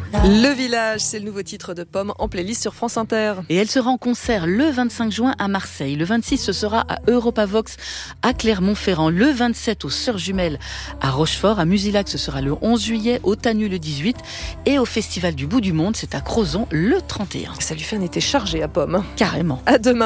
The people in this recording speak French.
Le village, c'est le nouveau titre de Pomme en playlist sur France Inter. Et elle sera en concert le 25 juin à Marseille. Le 26, ce sera à Europavox à Clermont-Ferrand. Le 27, aux Sœurs Jumelles à Rochefort. À Musilac, ce sera le 11 juillet. Au Tanu, le 18. Et au Festival du Bout du Monde, c'est à Crozon, le 31. Ça lui fait un été chargé à Pomme. Carrément. À demain.